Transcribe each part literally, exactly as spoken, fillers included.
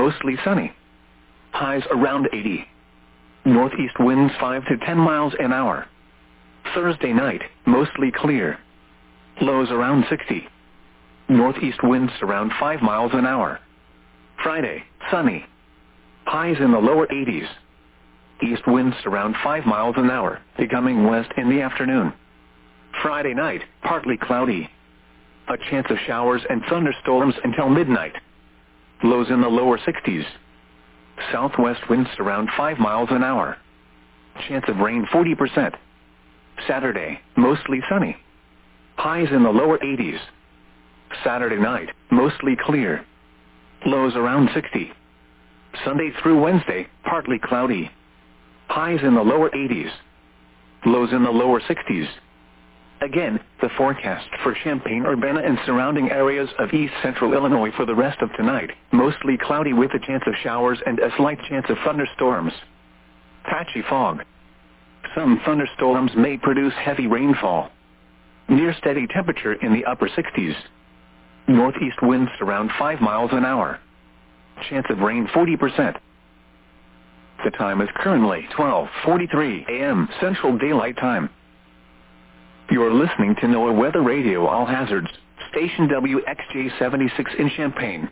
mostly sunny. Highs around eighty. Northeast winds five to ten miles an hour. Thursday night, mostly clear. Lows around sixty. Northeast winds around five miles an hour. Friday, sunny. Highs in the lower eighties. East winds around five miles an hour, becoming west in the afternoon. Friday night, partly cloudy. A chance of showers and thunderstorms until midnight. Lows in the lower sixties. Southwest winds around five miles an hour. Chance of rain forty percent. Saturday, mostly sunny. Highs in the lower eighties. Saturday night, mostly clear. Lows around sixty. Sunday through Wednesday, partly cloudy. Highs in the lower eighties. Lows in the lower sixties. Again, the forecast for Champaign-Urbana and surrounding areas of east central Illinois for the rest of tonight, mostly cloudy with a chance of showers and a slight chance of thunderstorms. Patchy fog. Some thunderstorms may produce heavy rainfall. Near steady temperature in the upper sixties. Northeast winds around five miles an hour. Chance of rain forty percent. The time is currently twelve forty-three a m Central Daylight Time. You're listening to NOAA Weather Radio All Hazards, station W X J seventy-six in Champaign.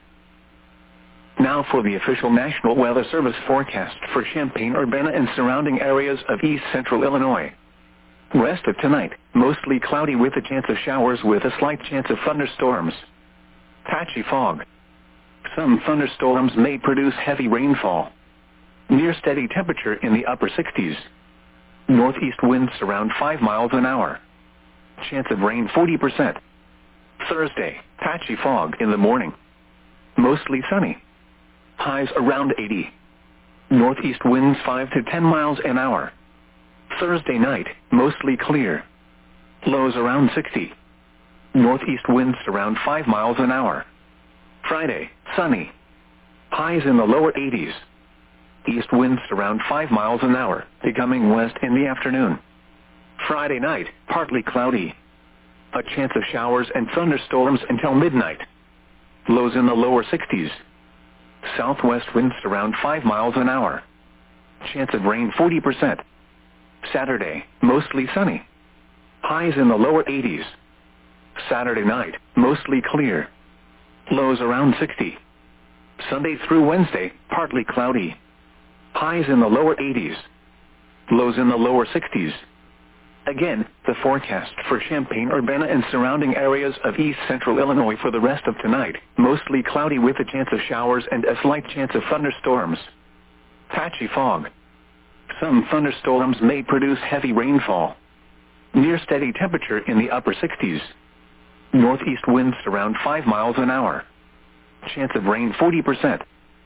Now for the official National Weather Service forecast for Champaign-Urbana and surrounding areas of east central Illinois. Rest of tonight, mostly cloudy with a chance of showers with a slight chance of thunderstorms. Patchy fog. Some thunderstorms may produce heavy rainfall. Near steady temperature in the upper sixties. Northeast winds around five miles an hour. Chance of rain forty percent. Thursday, patchy fog in the morning. Mostly sunny. Highs around eighty. Northeast winds five to ten miles an hour. Thursday night, mostly clear. Lows around sixty. Northeast winds around five miles an hour. Friday, sunny. Highs in the lower eighties. East winds around five miles an hour, becoming west in the afternoon. Friday night, partly cloudy. A chance of showers and thunderstorms until midnight. Lows in the lower sixties. Southwest winds around five miles an hour. Chance of rain forty percent. Saturday, mostly sunny. Highs in the lower eighties. Saturday night, mostly clear. Lows around sixty. Sunday through Wednesday, partly cloudy. Highs in the lower eighties. Lows in the lower sixties. Again, the forecast for Champaign-Urbana and surrounding areas of east central Illinois for the rest of tonight, mostly cloudy with a chance of showers and a slight chance of thunderstorms. Patchy fog. Some thunderstorms may produce heavy rainfall. Near steady temperature in the upper sixties. Northeast winds around five miles an hour. Chance of rain forty percent.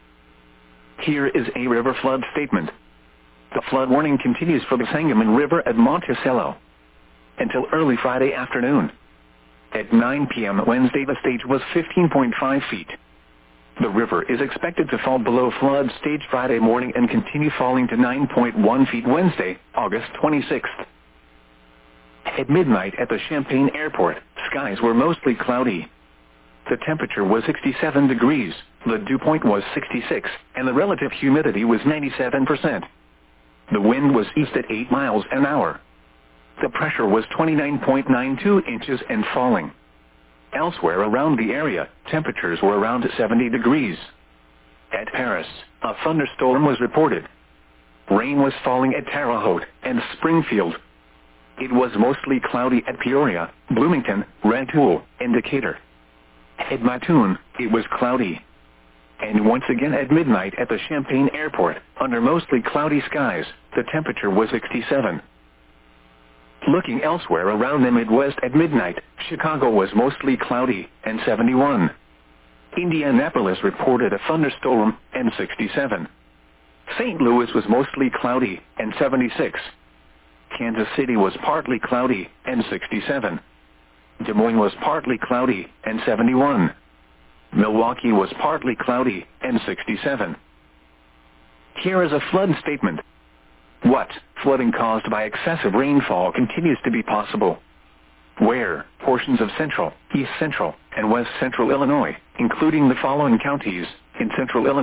Here is a river flood statement. The flood warning continues for the Sangamon River at Monticello until early Friday afternoon. At nine p m Wednesday, the stage was fifteen point five feet. The river is expected to fall below flood stage Friday morning and continue falling to nine point one feet Wednesday, August twenty-sixth. At midnight at the Champaign Airport, skies were mostly cloudy. The temperature was sixty-seven degrees, the dew point was sixty-six, and the relative humidity was ninety-seven percent. The wind was east at eight miles an hour. The pressure was twenty-nine point nine two inches and falling. Elsewhere around the area, temperatures were around seventy degrees. At Paris, a thunderstorm was reported. Rain was falling at Terre Haute and Springfield. It was mostly cloudy at Peoria, Bloomington, Rantoul, and Decatur. At Mattoon, it was cloudy. And once again at midnight at the Champaign Airport, under mostly cloudy skies, the temperature was sixty-seven. Looking elsewhere around the Midwest at midnight, Chicago was mostly cloudy, and seventy-one. Indianapolis reported a thunderstorm, and sixty-seven. Saint Louis was mostly cloudy, and seventy-six. Kansas City was partly cloudy, and sixty-seven. Des Moines was partly cloudy, and seventy-one. Milwaukee was partly cloudy, and sixty-seven. Here is a flood statement. What? Flooding caused by excessive rainfall continues to be possible. Where? Portions of central, east central, and west central Illinois, including the following counties, in central Illinois: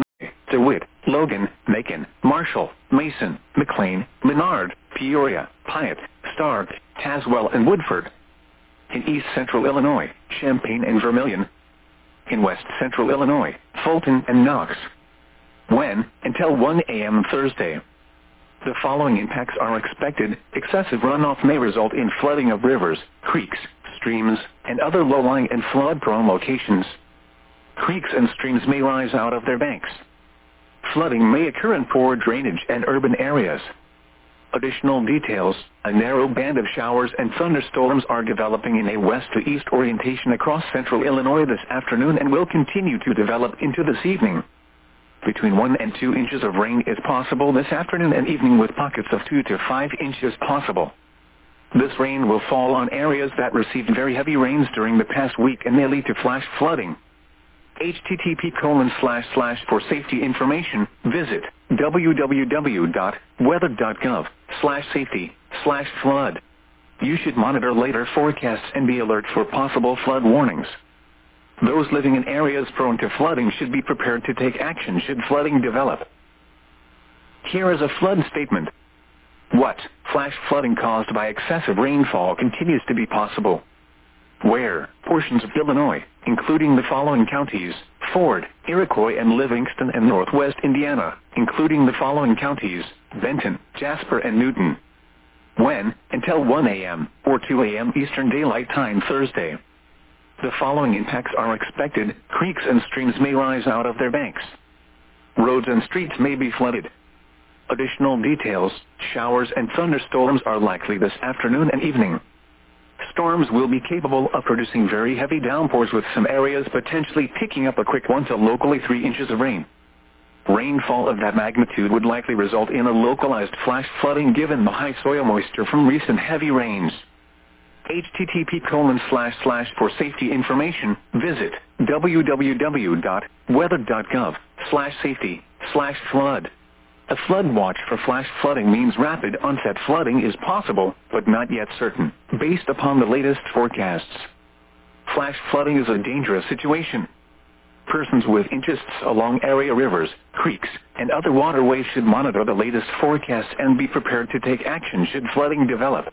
DeWitt, Logan, Macon, Marshall, Mason, McLean, Menard, Peoria, Piatt, Stark, Tazewell and Woodford. In east central Illinois, Champaign and Vermilion. In west central Illinois, Fulton and Knox. When, until one a m Thursday. The following impacts are expected. Excessive runoff may result in flooding of rivers, creeks, streams, and other low-lying and flood-prone locations. Creeks and streams may rise out of their banks. Flooding may occur in poor drainage and urban areas. Additional details: a narrow band of showers and thunderstorms are developing in a west to east orientation across central Illinois this afternoon and will continue to develop into this evening. Between one and two inches of rain is possible this afternoon and evening, with pockets of two to five inches possible. This rain will fall on areas that received very heavy rains during the past week and may lead to flash flooding. H T T P colon slash slash for safety information, visit w w w dot weather dot gov slash safety slash flood. You should monitor later forecasts and be alert for possible flood warnings. Those living in areas prone to flooding should be prepared to take action should flooding develop. Here is a flood statement. What? Flash flooding caused by excessive rainfall continues to be possible. Where? Portions of Illinois, including the following counties: Ford, Iroquois and Livingston, and northwest Indiana, including the following counties: Benton, Jasper and Newton. When? Until one a m or two a m Eastern Daylight Time Thursday. The following impacts are expected. Creeks and streams may rise out of their banks. Roads and streets may be flooded. Additional details: showers and thunderstorms are likely this afternoon and evening. Storms will be capable of producing very heavy downpours, with some areas potentially picking up a quick one to locally three inches of rain. Rainfall of that magnitude would likely result in a localized flash flooding given the high soil moisture from recent heavy rains. H T T P colon slash slash for safety information, visit w w w dot weather dot gov slash safety slash flood. A flood watch for flash flooding means rapid onset flooding is possible, but not yet certain, based upon the latest forecasts. Flash flooding is a dangerous situation. Persons with interests along area rivers, creeks, and other waterways should monitor the latest forecasts and be prepared to take action should flooding develop.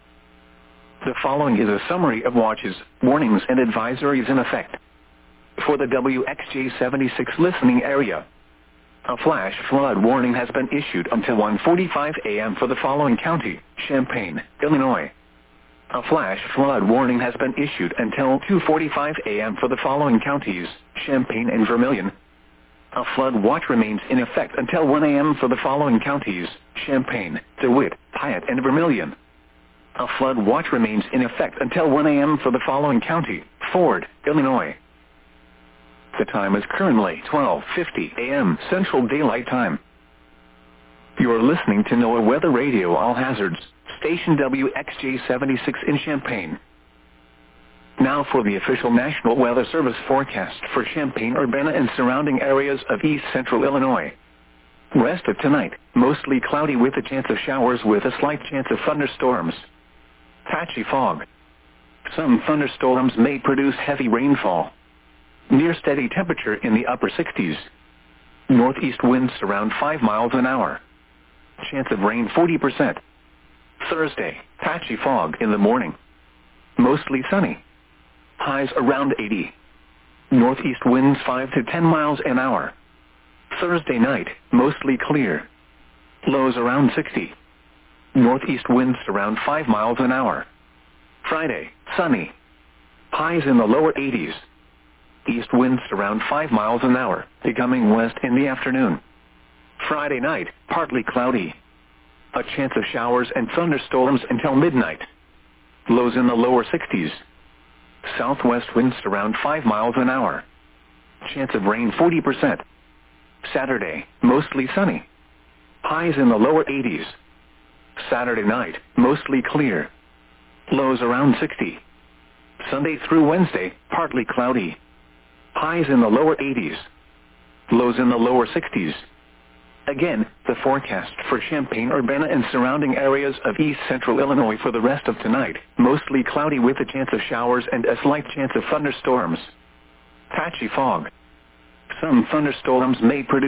The following is a summary of watches, warnings, and advisories in effect. For the W X J seventy-six listening area, a flash flood warning has been issued until one forty-five a m for the following county: Champaign, Illinois. A flash flood warning has been issued until two forty-five a m for the following counties: Champaign and Vermilion. A flood watch remains in effect until one a m for the following counties: Champaign, DeWitt, Piatt, and Vermilion. A flood watch remains in effect until one a m for the following county: Ford, Illinois. The time is currently twelve fifty a m Central Daylight Time. You are listening to NOAA Weather Radio All Hazards, station W X J seventy-six in Champaign. Now for the official National Weather Service forecast for Champaign, Urbana, and surrounding areas of east central Illinois. Rest of tonight, mostly cloudy with a chance of showers with a slight chance of thunderstorms. Patchy fog. Some thunderstorms may produce heavy rainfall. Near steady temperature in the upper sixties. Northeast winds around five miles an hour. Chance of rain forty percent. Thursday, patchy fog in the morning. Mostly sunny. Highs around eighty. Northeast winds five to ten miles an hour. Thursday night, mostly clear. Lows around sixty. Northeast winds around five miles an hour. Friday, sunny. Highs in the lower eighties. East winds around five miles an hour, becoming west in the afternoon. Friday night, partly cloudy. A chance of showers and thunderstorms until midnight. Lows in the lower sixties. Southwest winds around five miles an hour. Chance of rain forty percent. Saturday, mostly sunny. Highs in the lower eighties. Saturday night, mostly clear. Lows around sixty. Sunday through Wednesday, partly cloudy. Highs in the lower eighties. Lows in the lower sixties. Again, the forecast for Champaign, Urbana, and surrounding areas of east central Illinois for the rest of tonight: mostly cloudy with a chance of showers and a slight chance of thunderstorms. Patchy fog. Some thunderstorms may produce